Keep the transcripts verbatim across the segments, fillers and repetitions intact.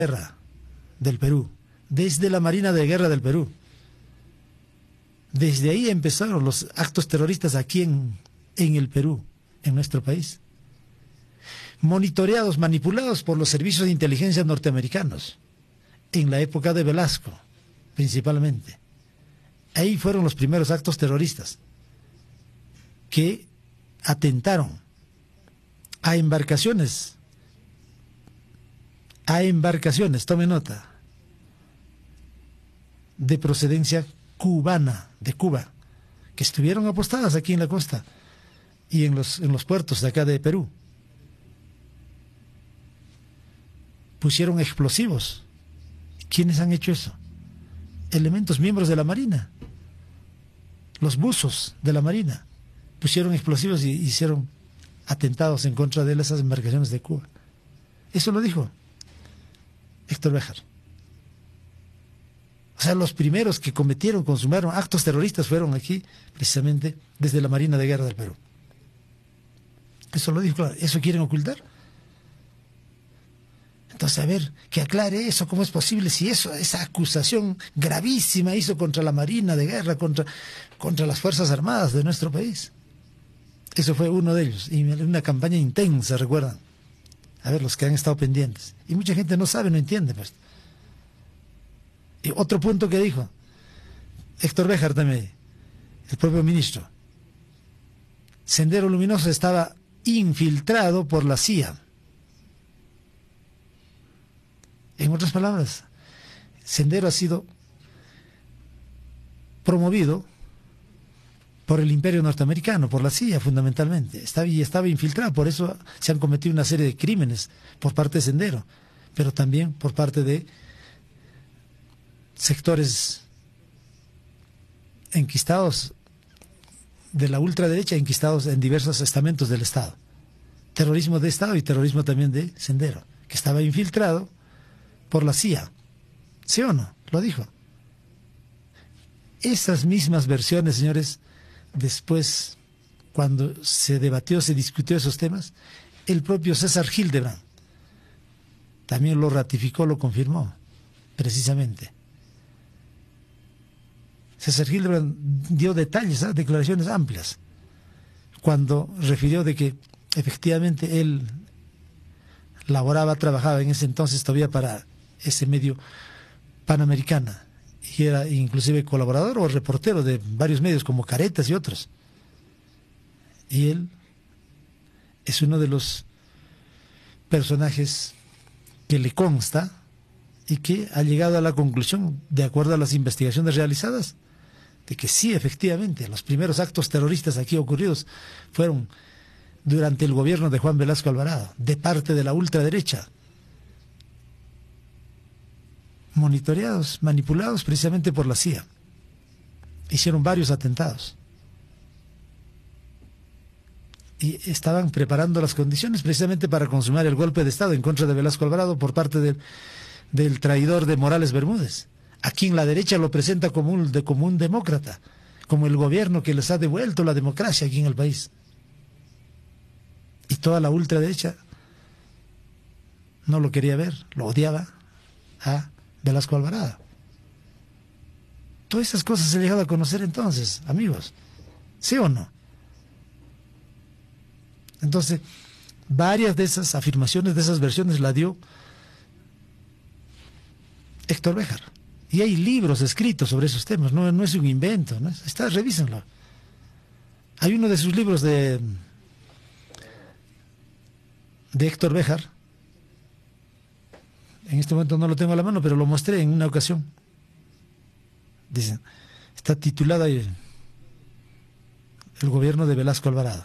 Guerra del Perú, desde la Marina de Guerra del Perú. Desde ahí empezaron los actos terroristas aquí en, en el Perú, en nuestro país. Monitoreados, manipulados por los servicios de inteligencia norteamericanos, en la época de Velasco, principalmente. Ahí fueron los primeros actos terroristas que atentaron a embarcaciones, a embarcaciones, tome nota, de procedencia cubana, de Cuba, que estuvieron apostadas aquí en la costa y en los, en los puertos de acá de Perú. Pusieron explosivos. ¿Quiénes han hecho eso? Elementos, miembros de la Marina. Los buzos de la Marina pusieron explosivos y hicieron atentados en contra de esas embarcaciones de Cuba. Eso lo dijo Héctor Béjar. O sea, los primeros que cometieron, consumaron actos terroristas fueron aquí, precisamente, desde la Marina de Guerra del Perú. Eso lo dijo, claro. ¿Eso quieren ocultar? Entonces, a ver, que aclare eso, ¿cómo es posible? Si eso, esa acusación gravísima hizo contra la Marina de Guerra, contra, contra las Fuerzas Armadas de nuestro país. Eso fue uno de ellos, y una campaña intensa, ¿recuerdan? A ver, los que han estado pendientes. Y mucha gente no sabe, no entiende, pues. Y otro punto que dijo Héctor Béjar también, el propio ministro: Sendero Luminoso estaba infiltrado por la C I A. En otras palabras, Sendero ha sido promovido por el imperio norteamericano, por la C I A fundamentalmente. Estaba, y estaba infiltrado, por eso se han cometido una serie de crímenes por parte de Sendero, pero también por parte de sectores enquistados de la ultraderecha, enquistados en diversos estamentos del Estado. Terrorismo de Estado y terrorismo también de Sendero, que estaba infiltrado por la C I A. ¿Sí o no? Lo dijo. Esas mismas versiones, señores, después, cuando se debatió, se discutió esos temas, el propio César Hildebrand también lo ratificó, lo confirmó, precisamente. César Hildebrand dio detalles, ¿eh? Declaraciones amplias, cuando refirió de que efectivamente él laboraba, trabajaba en ese entonces todavía para ese medio Panamericana, y era inclusive colaborador o reportero de varios medios como Caretas y otros. Y él es uno de los personajes que le consta y que ha llegado a la conclusión, de acuerdo a las investigaciones realizadas, de que sí, efectivamente, los primeros actos terroristas aquí ocurridos fueron durante el gobierno de Juan Velasco Alvarado, de parte de la ultraderecha, monitoreados, manipulados precisamente por la C I A. Hicieron varios atentados y estaban preparando las condiciones precisamente para consumar el golpe de Estado en contra de Velasco Alvarado por parte del, del traidor de Morales Bermúdez. Aquí en la derecha lo presenta como un, de, como un demócrata, como el gobierno que les ha devuelto la democracia aquí en el país. Y toda la ultraderecha no lo quería ver, lo odiaba a Velasco Alvarado. Todas esas cosas se han llegado a conocer entonces, amigos. ¿Sí o no? Entonces, varias de esas afirmaciones, de esas versiones, la dio Héctor Béjar. Y hay libros escritos sobre esos temas, no, no es un invento, ¿no? Está, revísenlo. Hay uno de sus libros de, de Héctor Béjar. En este momento no lo tengo a la mano, pero lo mostré en una ocasión. Dicen, está titulada El gobierno de Velasco Alvarado.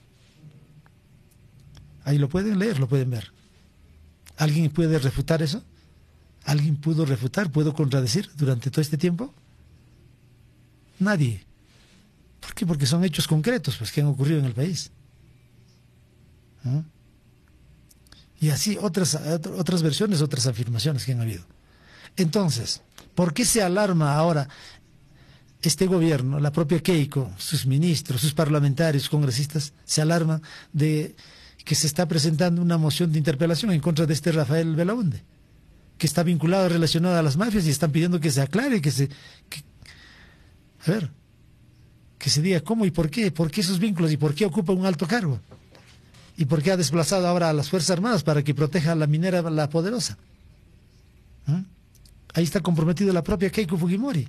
Ahí lo pueden leer, lo pueden ver. ¿Alguien puede refutar eso? ¿Alguien pudo refutar, pudo contradecir durante todo este tiempo? Nadie. ¿Por qué? Porque son hechos concretos, pues, que han ocurrido en el país. ¿Ah? Y así otras, otras versiones, otras afirmaciones que han habido. Entonces, ¿por qué se alarma ahora este gobierno, la propia Keiko, sus ministros, sus parlamentarios, congresistas, se alarman de que se está presentando una moción de interpelación en contra de este Rafael Belaunde? que está vinculado, relacionado a las mafias, y están pidiendo que se aclare, que se... Que, a ver, que se diga cómo y por qué, por qué esos vínculos y por qué ocupa un alto cargo. ¿Y por qué ha desplazado ahora a las Fuerzas Armadas para que proteja a la minera La Poderosa? ¿Mm? Ahí está comprometido la propia Keiko Fujimori.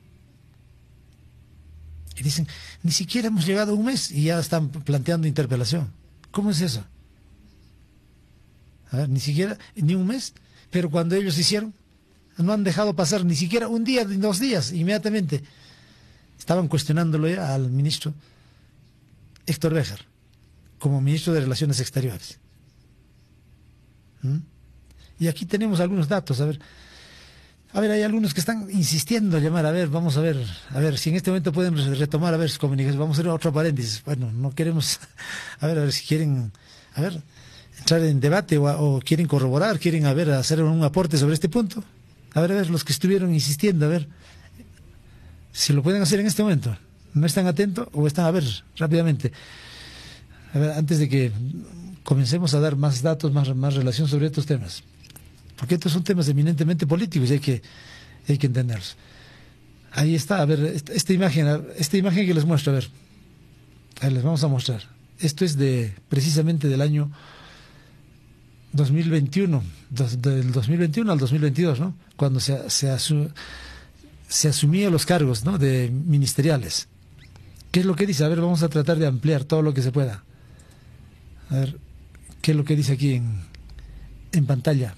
Y dicen, ni siquiera hemos llegado a un mes y ya están planteando interpelación. ¿Cómo es eso? A ver, ni siquiera, ni un mes. Pero cuando ellos hicieron, no han dejado pasar ni siquiera un día, ni dos días, inmediatamente. Estaban cuestionándolo ya al ministro Héctor Béjar, como ministro de Relaciones Exteriores. ¿Mm? Y aquí tenemos algunos datos, a ver. A ver, hay algunos que están insistiendo en llamar, a ver, vamos a ver, a ver, si en este momento pueden retomar, a ver, sus comunicaciones, vamos a hacer otro paréntesis. Bueno, no queremos, a ver, a ver si quieren, a ver, entrar en debate o, o quieren corroborar, quieren, a ver, hacer un aporte sobre este punto. A ver, a ver, los que estuvieron insistiendo, a ver, si lo pueden hacer en este momento. ¿No están atentos o están, a ver, rápidamente? A ver, antes de que comencemos a dar más datos, más, más relación sobre estos temas. Porque estos son temas eminentemente políticos y hay que, hay que entenderlos. Ahí está, a ver, esta, esta imagen, esta imagen que les muestro, a ver, a ver, les vamos a mostrar. Esto es de, precisamente del año dos mil veintiuno, dos, del dos mil veintiuno al dos mil veintidós, ¿no? Cuando se, se, asu, se asumían los cargos, ¿no?, de ministeriales. ¿Qué es lo que dice? A ver, vamos a tratar de ampliar todo lo que se pueda. A ver, ¿qué es lo que dice aquí en, en pantalla?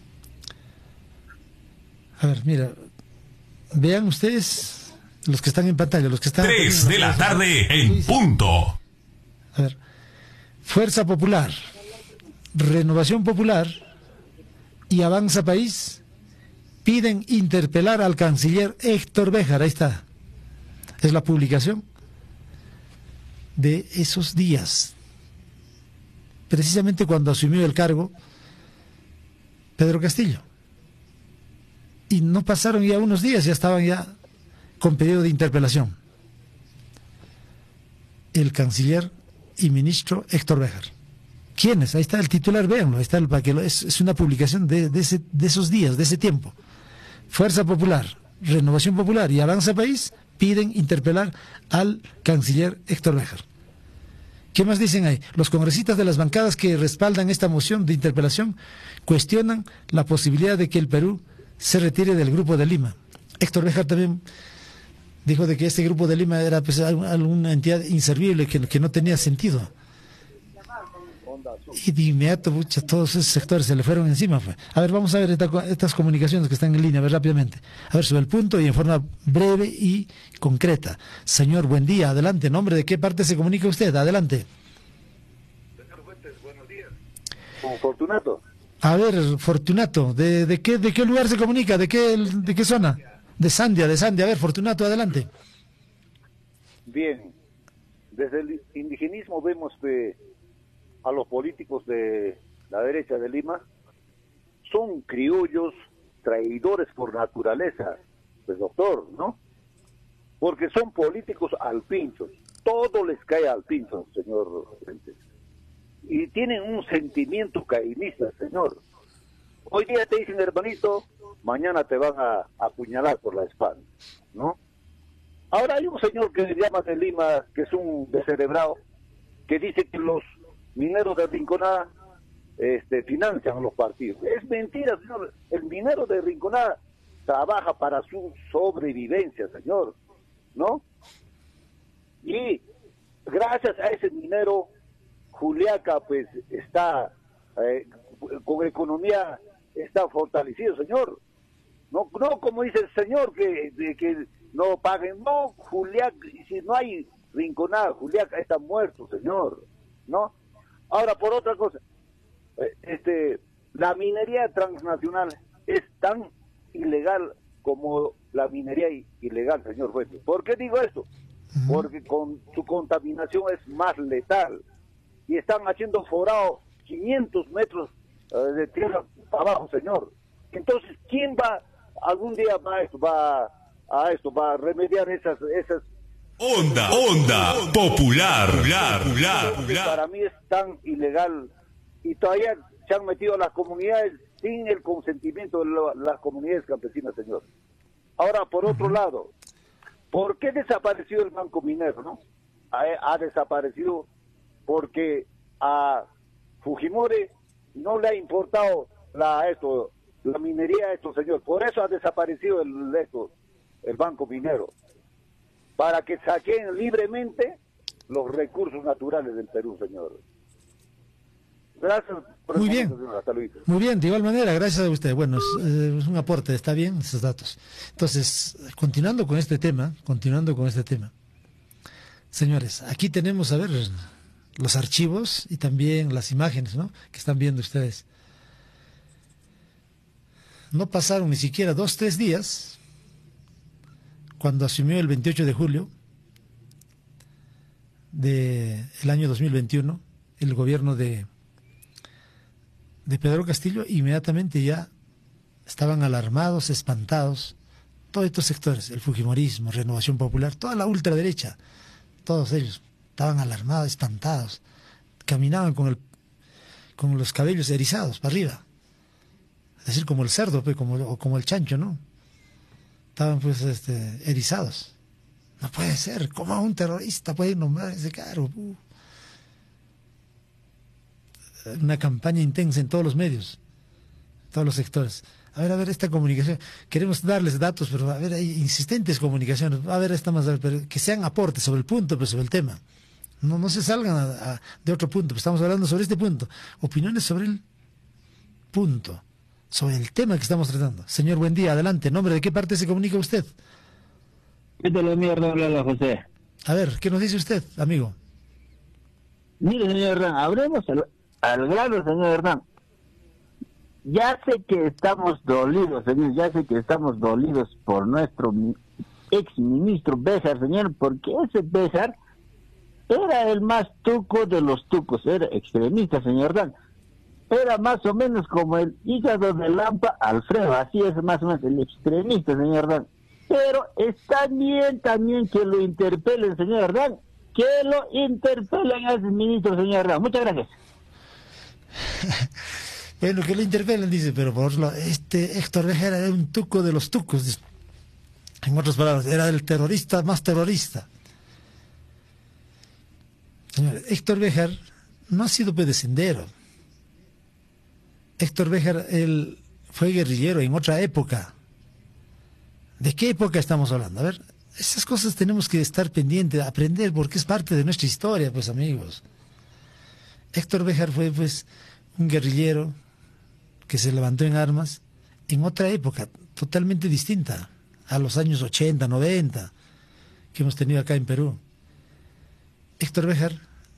A ver, mira, vean ustedes, los que están en pantalla, los que están... Tres de la tarde en punto. A ver, Fuerza Popular, Renovación Popular y Avanza País piden interpelar al canciller Héctor Béjar. Ahí está, es la publicación de esos días, precisamente cuando asumió el cargo Pedro Castillo. Y no pasaron ya unos días, ya estaban ya con pedido de interpelación. El canciller y ministro Héctor Béjar. ¿Quiénes? Ahí está el titular, véanlo, ahí está el, para que lo, es, es una publicación de, de, ese, de esos días, de ese tiempo. Fuerza Popular, Renovación Popular y Avanza País piden interpelar al canciller Héctor Béjar. ¿Qué más dicen ahí? Los congresistas de las bancadas que respaldan esta moción de interpelación cuestionan la posibilidad de que el Perú se retire del Grupo de Lima. Héctor Béjar también dijo de que este Grupo de Lima era, pues, alguna entidad inservible, que, que no tenía sentido. Y de inmediato, pucha, todos esos sectores se le fueron encima. Pues. A ver, vamos a ver esta, estas comunicaciones que están en línea, a ver rápidamente. A ver, sobre el punto y en forma breve y concreta. Señor, buen día, adelante. ¿Nombre de qué parte se comunica usted? Adelante. Señor Fuentes, buenos días. Con Fortunato. A ver, Fortunato, ¿de, de, qué, ¿de qué lugar se comunica? ¿De qué, de qué zona? De Sandia, de Sandia. A ver, Fortunato, adelante. Bien, desde el indigenismo vemos que a los políticos de la derecha de Lima son criollos traidores por naturaleza, pues doctor, ¿no? Porque son políticos al pincho, todo les cae al pincho, señor Fuentes. Y tienen un sentimiento cainista, señor. Hoy día te dicen hermanito, mañana te van a apuñalar por la espalda, ¿no? Ahora hay un señor que se llama de Lima, que es un descerebrado, que dice que los mineros de Rinconada este, financian los partidos. Es mentira, señor. El minero de Rinconada trabaja para su sobrevivencia, señor, ¿no? Y gracias a ese minero, Juliaca pues está eh, con economía está fortalecido, señor. No, no como dice el señor que, de, que no paguen, no, Juliaca, si no hay Rinconada, Juliaca está muerto, señor, ¿no? Ahora, por otra cosa, eh, este, la minería transnacional es tan ilegal como la minería ilegal, señor Fuentes. ¿Por qué digo esto? Uh-huh. Porque con su contaminación es más letal. Y están haciendo forado quinientos metros uh, de tierra para abajo, señor. Entonces, ¿quién va, algún día va a esto, va a esto, va a remediar esas... esas Onda, onda, popular, popular, popular, popular. Para mí es tan ilegal y todavía se han metido a las comunidades sin el consentimiento de la- las comunidades campesinas, señor. Ahora, por otro lado, ¿por qué desapareció el Banco Minero, no? Ha, ha desaparecido porque a Fujimori no le ha importado la esto la minería a esto, señor. Por eso ha desaparecido el esto el Banco Minero, para que saquen libremente los recursos naturales del Perú, señor. Gracias por Muy el bien. momento, señor. Hasta luego. Muy bien, de igual manera, gracias a usted. Bueno, es, eh, es un aporte, está bien esos datos. Entonces, continuando con este tema, continuando con este tema. Señores, aquí tenemos, a ver, los archivos y también las imágenes, ¿no?, que están viendo ustedes. No pasaron ni siquiera dos, tres días cuando asumió el veintiocho de julio del año dos mil veintiuno el gobierno de, de Pedro Castillo. Inmediatamente ya estaban alarmados, espantados, todos estos sectores, el fujimorismo, Renovación Popular, toda la ultraderecha, todos ellos estaban alarmados, espantados, caminaban con el con los cabellos erizados para arriba, es decir, como el cerdo, pues, como, o como el chancho, ¿no? Estaban pues este, erizados. No puede ser, ¿cómo un terrorista puede nombrar ese cargo? Uh. Una campaña intensa en todos los medios, todos los sectores. A ver, a ver, esta comunicación, queremos darles datos, pero a ver, hay insistentes comunicaciones, a ver, esta más, pero que sean aportes sobre el punto, pero sobre el tema. No, no se salgan a, a, de otro punto, pues estamos hablando sobre este punto. Opiniones sobre el punto, sobre el tema que estamos tratando. Señor, buen día, adelante. ¿Nombre de qué parte se comunica usted? ¿Qué tal, amigo Hernán? Habla José. A ver, ¿qué nos dice usted, amigo? Mire, señor Hernán, hablemos al, al grano, señor Hernán. Ya sé que estamos dolidos, señor, ya sé que estamos dolidos por nuestro ex ministro Béjar, señor, porque ese Béjar era el más tuco de los tucos, era extremista, señor Hernán. Era más o menos como el hígado de Lampa Alfredo, así es más o menos el extremista, señor Hernán. Pero está bien también que lo interpelen, señor Hernán, que lo interpelen a ese ministro, señor Hernán. Muchas gracias. Bueno, que lo interpelen, dice, pero por otro lado, este Héctor Béjar era un tuco de los tucos. En otras palabras, era el terrorista más terrorista. Señor, Héctor Béjar no ha sido pedescendero. Héctor Béjar, él fue guerrillero en otra época. ¿De qué época estamos hablando? A ver, esas cosas tenemos que estar pendientes, aprender, porque es parte de nuestra historia, pues, amigos. Héctor Béjar fue, pues, un guerrillero que se levantó en armas en otra época, totalmente distinta a los años ochenta, noventa, que hemos tenido acá en Perú. Héctor Béjar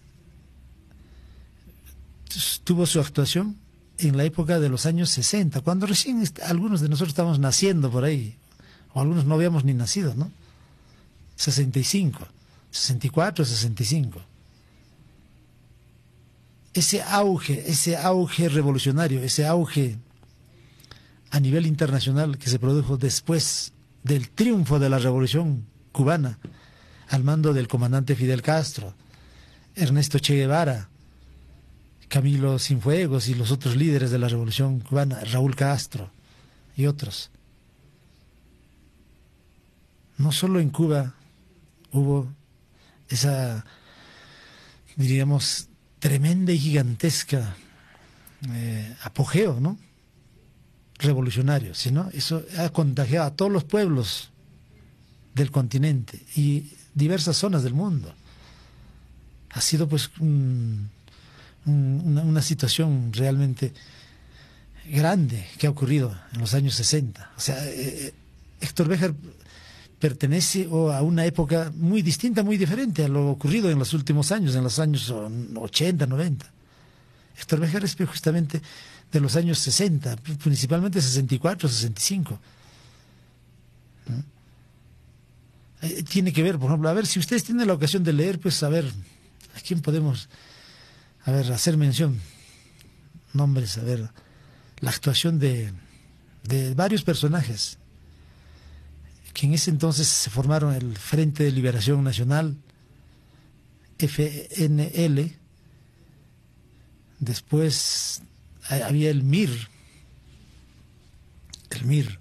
tuvo su actuación en la época de los años sesenta, cuando recién algunos de nosotros estábamos naciendo por ahí, o algunos no habíamos ni nacido, ¿no? sesenta y cinco, sesenta y cuatro, sesenta y cinco. Ese auge, ese auge revolucionario, ese auge a nivel internacional que se produjo después del triunfo de la Revolución Cubana, al mando del comandante Fidel Castro, Ernesto Che Guevara, Camilo Cienfuegos y los otros líderes de la Revolución Cubana, Raúl Castro y otros. No solo en Cuba hubo esa, diríamos, tremenda y gigantesca eh, apogeo, ¿no?, revolucionario, sino eso ha contagiado a todos los pueblos del continente y diversas zonas del mundo. Ha sido pues un, un, una, una situación realmente grande que ha ocurrido en los años sesenta. O sea, eh, Héctor Béjar pertenece oh, a una época muy distinta, muy diferente a lo ocurrido en los últimos años, en los años ochenta, noventa. Héctor Béjar es justamente de los años sesenta, principalmente sesenta y cuatro, sesenta y cinco. ¿No? Eh, tiene que ver, por ejemplo, a ver, si ustedes tienen la ocasión de leer, pues a ver, ¿a quién podemos, a ver, hacer mención? Nombres, a ver, la actuación de, de varios personajes que en ese entonces se formaron el Frente de Liberación Nacional, F N L, después había el M I R, el M I R,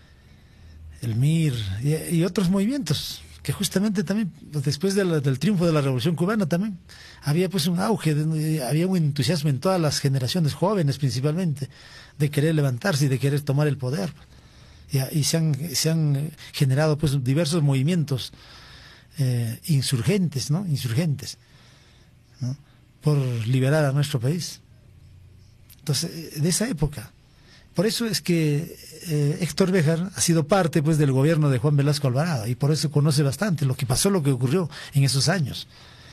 el M I R y, y otros movimientos que justamente también después de la, del triunfo de la Revolución Cubana también había pues un auge, de, había un entusiasmo en todas las generaciones jóvenes principalmente de querer levantarse y de querer tomar el poder, y, y se han se han generado pues diversos movimientos eh, insurgentes, ¿no? Insurgentes, ¿no? Por liberar a nuestro país. Entonces, de esa época. Por eso es que eh, Héctor Béjar ha sido parte pues del gobierno de Juan Velasco Alvarado, y por eso conoce bastante lo que pasó, lo que ocurrió en esos años.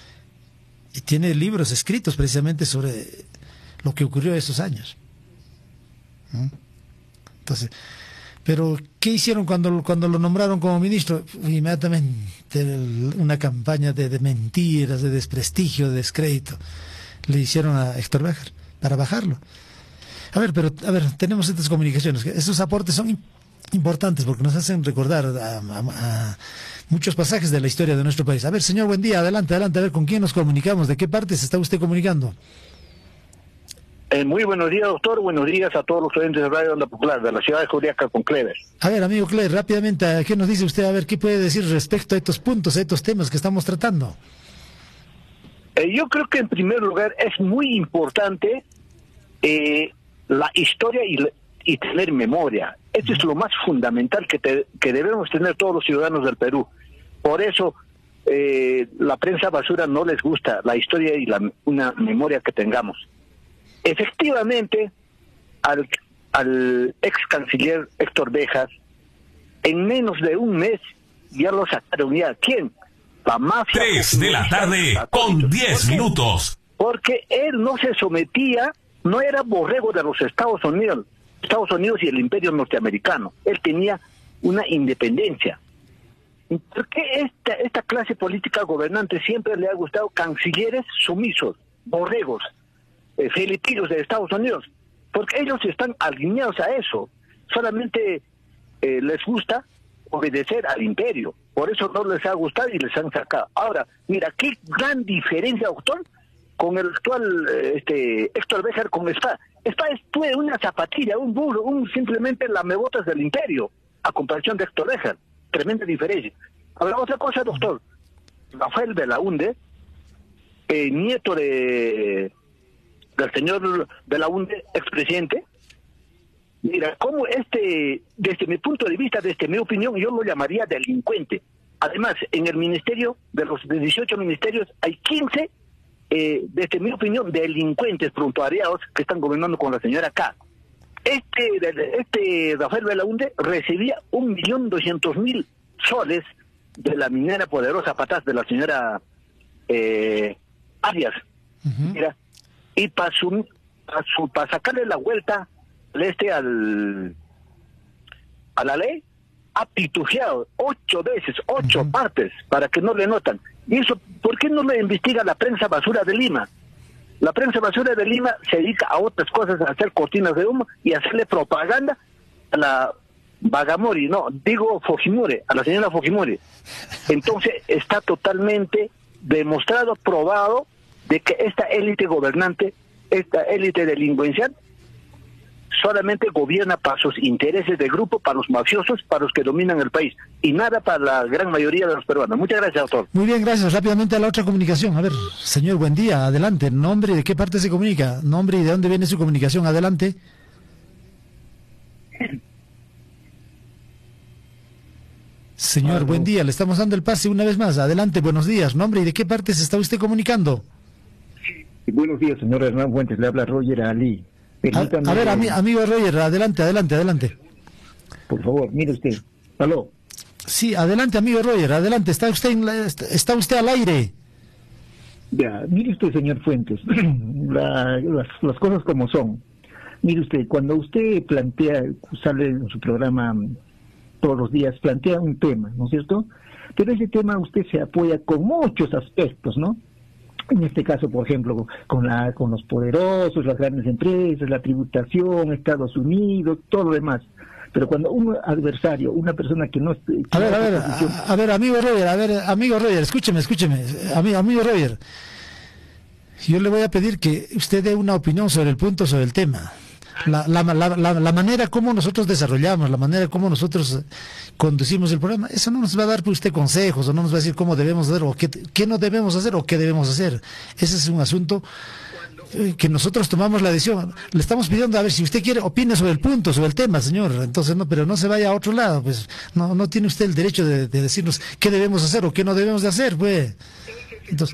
Y tiene libros escritos precisamente sobre lo que ocurrió en esos años. ¿Mm? Entonces, pero ¿qué hicieron cuando, cuando lo nombraron como ministro? Inmediatamente una campaña de, de mentiras, de desprestigio, de descrédito le hicieron a Héctor Béjar para bajarlo. A ver, pero a ver, tenemos estas comunicaciones. Estos aportes son importantes porque nos hacen recordar a, a, a muchos pasajes de la historia de nuestro país. A ver, señor, buen día, adelante, adelante, a ver, ¿con quién nos comunicamos? ¿De qué parte se está usted comunicando? Eh, muy buenos días, doctor. Buenos días a todos los oyentes de Radio Onda Popular de la ciudad de Juliaca con Cleves. A ver, amigo Cleves, rápidamente, ¿qué nos dice usted? A ver, ¿qué puede decir respecto a estos puntos, a estos temas que estamos tratando? Eh, yo creo que en primer lugar es muy importante eh, la historia y, y tener memoria. Esto es lo más fundamental que, te, que debemos tener todos los ciudadanos del Perú. Por eso eh, la prensa basura no les gusta la historia y la, una memoria que tengamos. Efectivamente, al, al ex canciller Héctor Béjar, en menos de un mes ya lo sacaron ya. ¿Quién? La mafia. Tres de la tarde con diez minutos. Porque él no se sometía, no era borrego de los Estados Unidos, Estados Unidos y el imperio norteamericano. Él tenía una independencia. ¿Por qué esta, esta clase política gobernante siempre le ha gustado cancilleres sumisos, borregos, eh, filipinos de Estados Unidos? Porque ellos están alineados a eso. Solamente eh, les gusta obedecer al imperio. Por eso no les ha gustado y les han sacado. Ahora, mira, qué gran diferencia, doctor, con el actual este Héctor Béjar con Spa. Spa fue una zapatilla, un burro, un simplemente lamebotas del imperio, a comparación de Héctor Béjar. Tremenda diferencia. Ahora, otra cosa, doctor. Rafael Belaúnde, eh, nieto de del señor Belaúnde, expresidente. Mira, como este, desde mi punto de vista, desde mi opinión, yo lo llamaría delincuente. Además, en el ministerio, de los dieciocho ministerios, hay quince, eh, desde mi opinión, delincuentes prontuariados que están gobernando con la señora K. Este, este Rafael Belaúnde recibía un millón doscientos mil soles de la minera poderosa Patás de la señora eh, Arias. Uh-huh. Mira, y para su, pa su, pa sacarle la vuelta este al a la ley, ha pitujeado ocho veces, ocho uh-huh. partes, para que no le notan. Y eso, ¿por qué no le investiga la prensa basura de Lima? La prensa basura de Lima se dedica a otras cosas, a hacer cortinas de humo y a hacerle propaganda a la Bagamori, no, digo Fujimori, a la señora Fujimori. Entonces está totalmente demostrado, probado, de que esta élite gobernante, esta élite delincuencial, solamente gobierna para sus intereses de grupo, para los mafiosos, para los que dominan el país, y nada para la gran mayoría de los peruanos. Muchas gracias, doctor. Muy bien, gracias. Rápidamente a la otra comunicación. A ver, señor, buen día, adelante. ¿Nombre y de qué parte se comunica? ¿Nombre y de dónde viene su comunicación? Adelante. Señor, Aló. Buen día, le estamos dando el pase una vez más. Adelante, buenos días. ¿Nombre y de qué parte se está usted comunicando? Sí, buenos días, señor Hernán Fuentes. Le habla Roger Ali. Permítame, a, a ver, ami, amigo Roger, adelante, adelante, adelante. Por favor, mire usted. ¿Aló? Sí, adelante, amigo Roger, adelante. Está usted, en la, está usted al aire. Ya, mire usted, señor Fuentes, la, las, las cosas como son. Mire usted, cuando usted plantea, sale en su programa todos los días, plantea un tema, ¿no es cierto? Pero ese tema usted se apoya con muchos aspectos, ¿no? En este caso, por ejemplo, con la con los poderosos, las grandes empresas, la tributación, Estados Unidos, todo lo demás. Pero cuando un adversario, una persona que no... Que a ver, no a ver, posición... a, a ver, amigo Roger, a ver, amigo Roger, escúcheme, escúcheme, amigo, amigo Roger. Yo le voy a pedir que usted dé una opinión sobre el punto, sobre el tema. la, la, la, la, la manera como nosotros desarrollamos, la manera como nosotros conducimos el programa, eso no nos va a dar pues, usted consejos, o no nos va a decir cómo debemos hacer, o qué, qué no debemos hacer, o qué debemos hacer. Ese es un asunto que nosotros tomamos la decisión. Le estamos pidiendo, a ver, si usted quiere, opine sobre el punto, sobre el tema, señor. Entonces, no, pero no se vaya a otro lado, pues no, no tiene usted el derecho de, de decirnos qué debemos hacer o qué no debemos de hacer, pues. Entonces,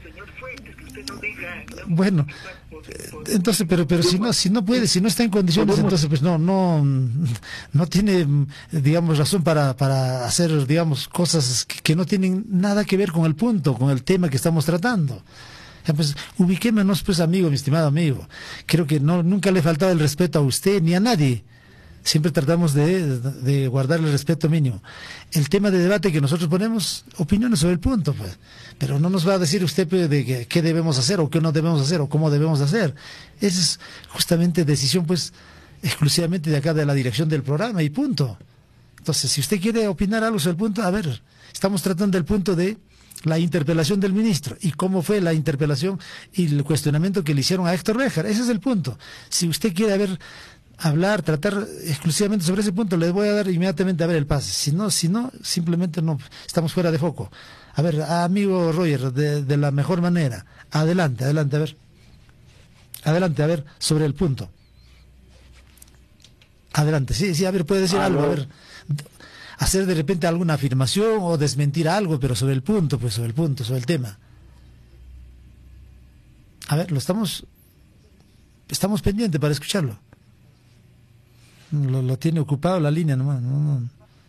bueno, entonces, pero pero si no si no puede, si no está en condiciones, entonces pues no no no tiene, digamos, razón para para hacer, digamos, cosas que, que no tienen nada que ver con el punto, con el tema que estamos tratando. Pues ubiquémonos, pues, amigo, mi estimado amigo. Creo que no nunca le he faltado el respeto a usted ni a nadie. Siempre tratamos de, de guardar el respeto mínimo. El tema de debate que nosotros ponemos, opiniones sobre el punto, pues. Pero no nos va a decir usted pues, de que, qué debemos hacer o qué no debemos hacer o cómo debemos hacer. Esa es justamente decisión, pues, exclusivamente de acá de la dirección del programa y punto. Entonces, si usted quiere opinar algo sobre el punto, a ver, estamos tratando el punto de la interpelación del ministro y cómo fue la interpelación y el cuestionamiento que le hicieron a Héctor Béjar. Ese es el punto. Si usted quiere ver, hablar, tratar exclusivamente sobre ese punto, le voy a dar inmediatamente a ver el pase. Si no, si no, simplemente no, estamos fuera de foco. A ver, amigo Roger, de, de la mejor manera, adelante, adelante, a ver. Adelante, a ver, sobre el punto. Adelante, sí, sí, a ver, puede decir algo, a ver. Hacer de repente alguna afirmación o desmentir algo, pero sobre el punto, pues sobre el punto, sobre el tema. A ver, lo estamos, estamos pendientes para escucharlo. Lo, lo tiene ocupado la línea nomás. No, no.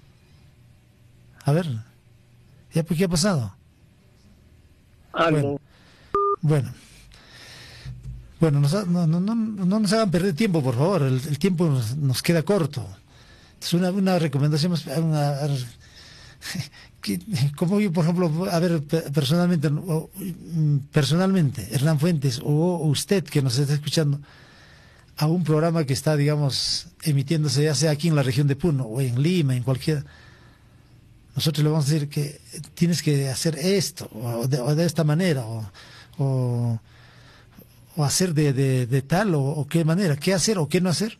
A ver, ¿ya pues qué ha pasado? Algo. Bueno, bueno, bueno nos, no, no, no, no nos hagan perder tiempo, por favor. El, el tiempo nos, nos queda corto. Es una, una recomendación, una, que, como yo, por ejemplo, a ver, personalmente, o, personalmente, Hernán Fuentes, o usted que nos está escuchando, a un programa que está, digamos, emitiéndose ya sea aquí en la región de Puno, o en Lima, en cualquiera, nosotros le vamos a decir que tienes que hacer esto, o de, o de esta manera, o, o, o hacer de, de, de tal, o, o qué manera, qué hacer o qué no hacer.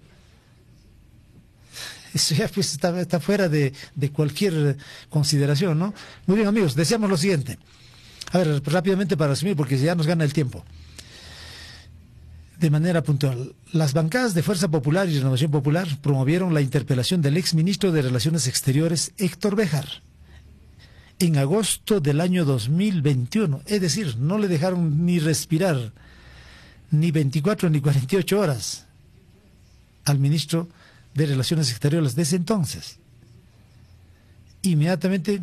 Eso ya pues está, está fuera de, de cualquier consideración, ¿no? Muy bien, amigos, deseamos lo siguiente. A ver, rápidamente para resumir, porque ya nos gana el tiempo. De manera puntual, las bancadas de Fuerza Popular y Renovación Popular promovieron la interpelación del exministro de Relaciones Exteriores, Héctor Béjar, en agosto del año dos mil veintiuno. Es decir, no le dejaron ni respirar ni veinticuatro ni cuarenta y ocho horas al ministro de Relaciones Exteriores de ese entonces. Inmediatamente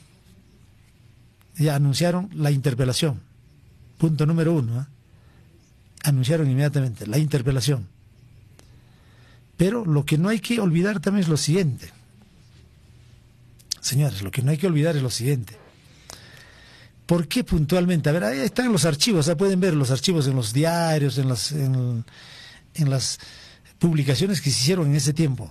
ya anunciaron la interpelación. Punto número uno, ¿eh? Anunciaron inmediatamente la interpelación. Pero lo que no hay que olvidar también es lo siguiente. Señores, lo que no hay que olvidar es lo siguiente. ¿Por qué puntualmente? A ver, ahí están los archivos, ya pueden ver los archivos en los diarios, en las, en, en las publicaciones que se hicieron en ese tiempo.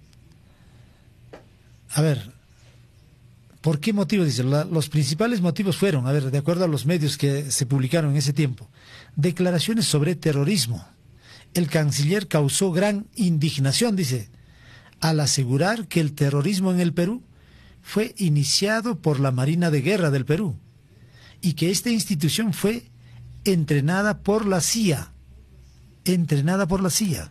A ver, ¿por qué motivo? Dice, la, los principales motivos fueron, a ver, de acuerdo a los medios que se publicaron en ese tiempo, declaraciones sobre terrorismo. El canciller causó gran indignación, dice, al asegurar que el terrorismo en el Perú fue iniciado por la Marina de Guerra del Perú y que esta institución fue entrenada por la C I A, entrenada por la C I A.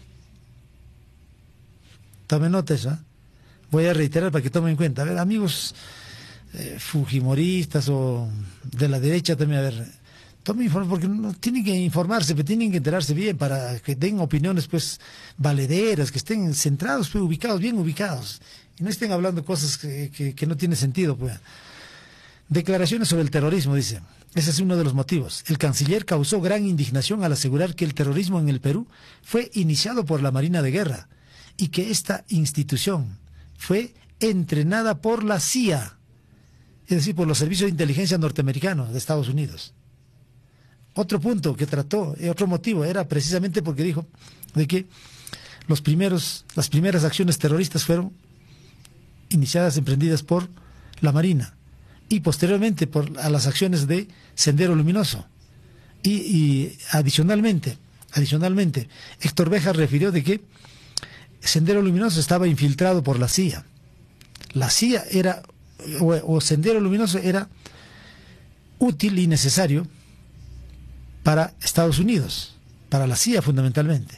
Tomen nota eso, ¿eh? Voy a reiterar para que tomen en cuenta. A ver, amigos eh, fujimoristas o de la derecha también, a ver, tomen informe, porque no, tienen que informarse, pero tienen que enterarse bien para que den opiniones pues valederas, que estén centrados, pues, ubicados, bien ubicados, y no estén hablando cosas que, que, que no tienen sentido, pues. Declaraciones sobre el terrorismo, dice. Ese es uno de los motivos. El canciller causó gran indignación al asegurar que el terrorismo en el Perú fue iniciado por la Marina de Guerra y que esta institución fue entrenada por la C I A, es decir, por los servicios de inteligencia norteamericanos de Estados Unidos. Otro punto que trató, otro motivo, era precisamente porque dijo de que los primeros, las primeras acciones terroristas fueron iniciadas, emprendidas por la Marina, y posteriormente por a las acciones de Sendero Luminoso. Y, y adicionalmente, Adicionalmente, Héctor Béjar refirió de que Sendero Luminoso estaba infiltrado por la C I A. La C I A era, o, o Sendero Luminoso era útil y necesario para Estados Unidos, para la C I A fundamentalmente.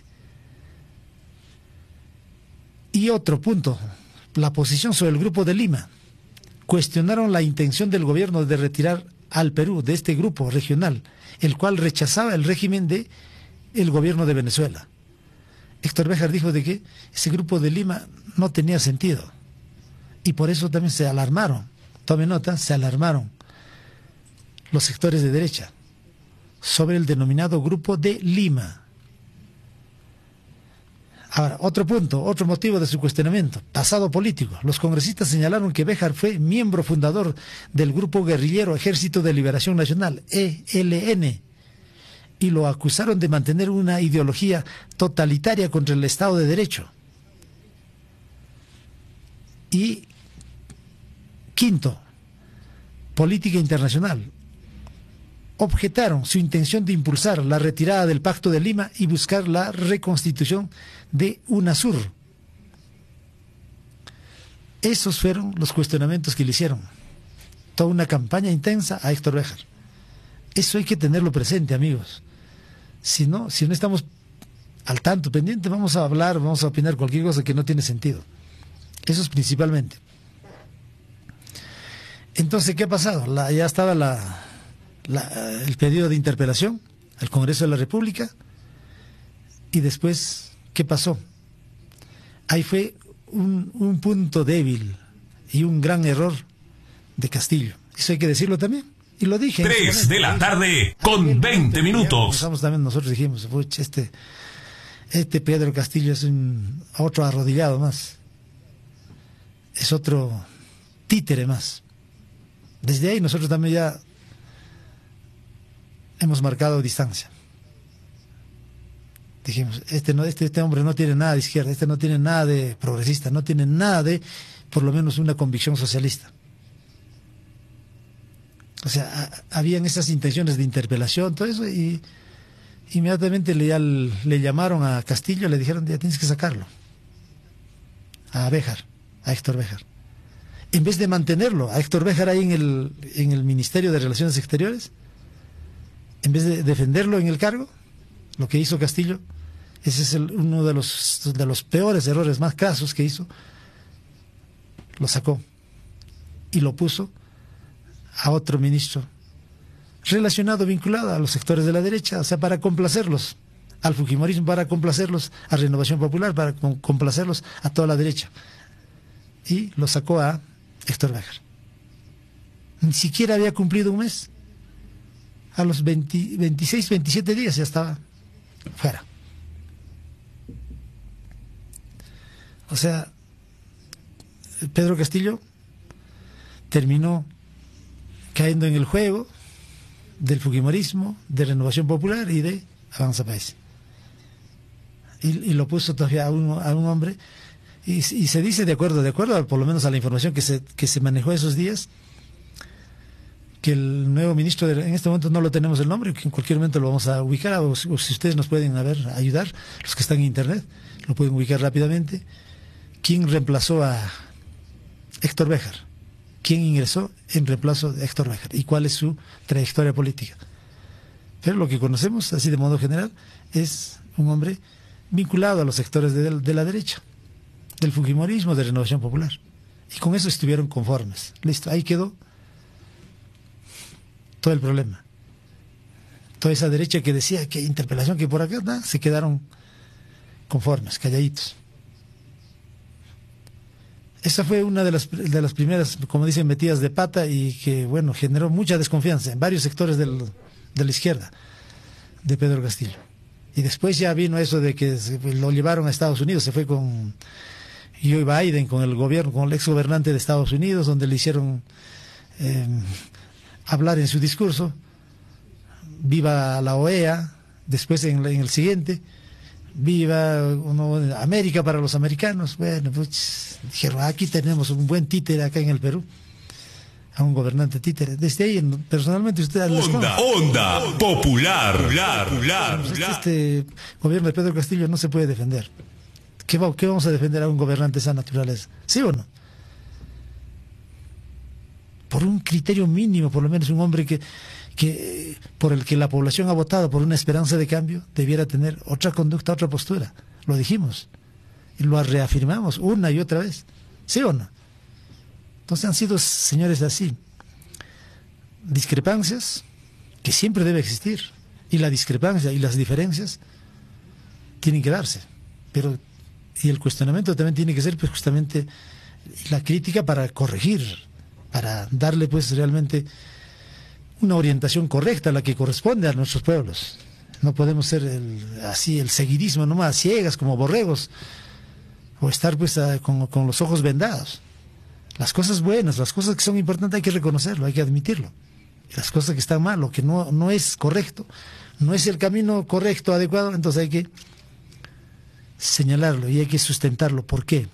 Y otro punto, la posición sobre el Grupo de Lima. Cuestionaron la intención del gobierno de retirar al Perú de este grupo regional, el cual rechazaba el régimen de el gobierno de Venezuela. Héctor Béjar dijo de que ese Grupo de Lima no tenía sentido, y por eso también se alarmaron, tome nota, se alarmaron los sectores de derecha sobre el denominado Grupo de Lima. Ahora, otro punto, otro motivo de su cuestionamiento, pasado político. Los congresistas señalaron que Béjar fue miembro fundador del grupo guerrillero Ejército de Liberación Nacional, E L N, y lo acusaron de mantener una ideología totalitaria contra el Estado de Derecho. Y quinto, política internacional. Objetaron su intención de impulsar la retirada del Pacto de Lima y buscar la reconstitución de UNASUR. Esos fueron los cuestionamientos que le hicieron. Toda una campaña intensa a Héctor Béjar. Eso hay que tenerlo presente, amigos. Si no, si no estamos al tanto, pendiente, vamos a hablar, vamos a opinar cualquier cosa que no tiene sentido. Eso es principalmente. Entonces, ¿qué ha pasado? La, ya estaba la... La, el pedido de interpelación al Congreso de la República, y después, ¿qué pasó? Ahí fue un, un punto débil y un gran error de Castillo. Eso hay que decirlo también, y lo dije. Tres de la tarde con veinte minutos. También nosotros dijimos, este, este Pedro Castillo es un otro arrodillado más, es otro títere más. Desde ahí nosotros también ya hemos marcado distancia. Dijimos, este, no, este, este hombre no tiene nada de izquierda, este no tiene nada de progresista, no tiene nada de, por lo menos, una convicción socialista. O sea, a, habían esas intenciones de interpelación, todo eso, y inmediatamente le, al, le llamaron a Castillo, le dijeron, ya tienes que sacarlo. A Béjar, a Héctor Béjar. En vez de mantenerlo, a Héctor Béjar ahí en el, en el Ministerio de Relaciones Exteriores, en vez de defenderlo en el cargo, lo que hizo Castillo, ese es el, uno de los, de los peores errores más crasos que hizo, lo sacó y lo puso a otro ministro relacionado, vinculado a los sectores de la derecha, o sea, para complacerlos al fujimorismo, para complacerlos a Renovación Popular, para complacerlos a toda la derecha. Y lo sacó a Héctor Béjar. Ni siquiera había cumplido un mes. A los veinte, veintiséis, veintisiete días ya estaba fuera. O sea, Pedro Castillo terminó cayendo en el juego del fujimorismo, de Renovación Popular y de Avanza País. Y, y lo puso todavía a un, a un hombre, y, y se dice, de acuerdo, de acuerdo, por lo menos a la información que se, que se manejó esos días, que el nuevo ministro, de, en este momento no lo tenemos el nombre, que en cualquier momento lo vamos a ubicar, o, o si ustedes nos pueden a ver, ayudar, los que están en internet, lo pueden ubicar rápidamente. ¿Quién reemplazó a Héctor Béjar? ¿Quién ingresó en reemplazo de Héctor Béjar? ¿Y cuál es su trayectoria política? Pero lo que conocemos, así de modo general, es un hombre vinculado a los sectores de, de la derecha, del fujimorismo, de Renovación Popular. Y con eso estuvieron conformes. Listo, ahí quedó todo el problema. Toda esa derecha que decía que interpelación, que por acá, nah, se quedaron conformes, calladitos. Esa fue una de las, de las primeras, como dicen, metidas de pata, y que, bueno, generó mucha desconfianza en varios sectores del, de la izquierda de Pedro Castillo. Y después ya vino eso de que lo llevaron a Estados Unidos, se fue con Joe Biden, con el gobierno, con el ex gobernante de Estados Unidos, donde le hicieron eh, hablar en su discurso, viva la O E A, después en, en el siguiente, viva uno, América para los americanos. Bueno, pues dijeron, aquí tenemos un buen títere acá en el Perú, a un gobernante títere. Desde ahí, personalmente, usted... Onda, onda, popular, popular, popular. Pues este, este gobierno de Pedro Castillo no se puede defender. ¿Qué, va, ¿Qué vamos a defender a un gobernante de esa naturaleza? ¿Sí o no? Por un criterio mínimo, por lo menos un hombre que, que por el que la población ha votado por una esperanza de cambio, debiera tener otra conducta, otra postura. Lo dijimos y lo reafirmamos una y otra vez. ¿Sí o no? Entonces han sido, señores, así, discrepancias que siempre debe existir, y la discrepancia y las diferencias tienen que darse, pero y el cuestionamiento también tiene que ser, pues, justamente la crítica para corregir, para darle, pues, realmente una orientación correcta a la que corresponde a nuestros pueblos. No podemos ser el, así el seguidismo nomás, ciegas como borregos, o estar, pues, a, con, con los ojos vendados. Las cosas buenas, las cosas que son importantes hay que reconocerlo, hay que admitirlo. Y las cosas que están mal, lo que no, no es correcto, no es el camino correcto, adecuado, entonces hay que señalarlo y hay que sustentarlo. ¿Por qué?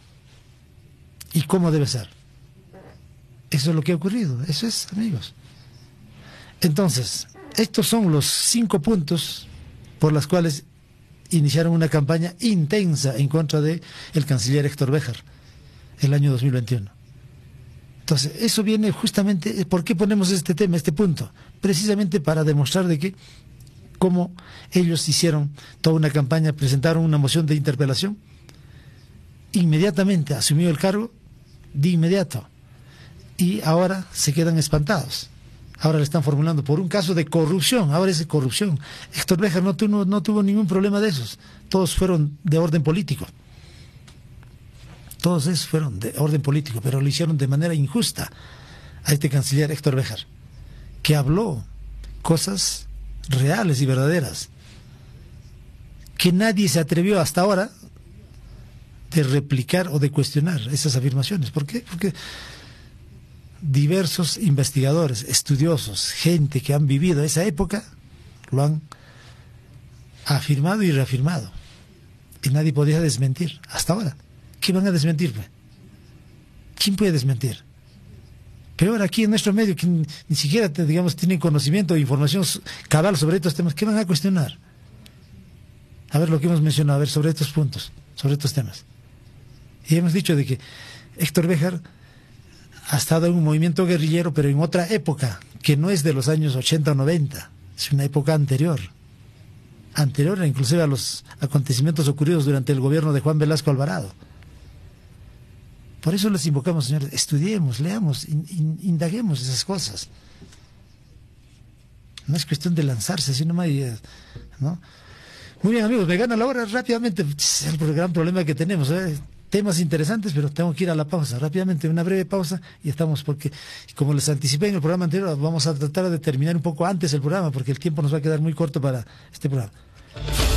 ¿Y cómo debe ser? Eso es lo que ha ocurrido, eso es, amigos. Entonces, estos son los cinco puntos por los cuales iniciaron una campaña intensa en contra de el canciller Héctor Béjar el año dos mil veintiuno. Entonces, eso viene justamente, ¿por qué ponemos este tema, este punto? Precisamente para demostrar de que cómo ellos hicieron toda una campaña, presentaron una moción de interpelación, inmediatamente asumió el cargo, de inmediato, y ahora se quedan espantados. Ahora le están formulando por un caso de corrupción, ahora es de corrupción. Héctor Béjar no tuvo, no tuvo ningún problema de esos, todos fueron de orden político. Todos esos fueron de orden político, pero lo hicieron de manera injusta a este canciller Héctor Béjar, que habló cosas reales y verdaderas, que nadie se atrevió hasta ahora de replicar o de cuestionar esas afirmaciones. ¿Por qué? Porque diversos investigadores, estudiosos, gente que han vivido esa época, lo han afirmado y reafirmado, y nadie podía desmentir hasta ahora. ¿Qué van a desmentir? Pues? ¿Quién puede desmentir? Peor aquí en nuestro medio, que ni, ni siquiera, digamos, tienen conocimiento o información cabal sobre estos temas. ¿Qué van a cuestionar? A ver lo que hemos mencionado, a ver, sobre estos puntos, sobre estos temas. Y hemos dicho de que Héctor Béjar ha estado en un movimiento guerrillero, pero en otra época, que no es de los años ochenta o noventa, es una época anterior. Anterior inclusive a los acontecimientos ocurridos durante el gobierno de Juan Velasco Alvarado. Por eso les invocamos, señores, estudiemos, leamos, in, in, indaguemos esas cosas. No es cuestión de lanzarse, sino más, ¿no? Muy bien, amigos, me gana la hora rápidamente. Es el gran problema que tenemos, ¿eh? Temas interesantes, pero tengo que ir a la pausa. Rápidamente, una breve pausa y estamos, porque, como les anticipé en el programa anterior, vamos a tratar de terminar un poco antes el programa, porque el tiempo nos va a quedar muy corto para este programa.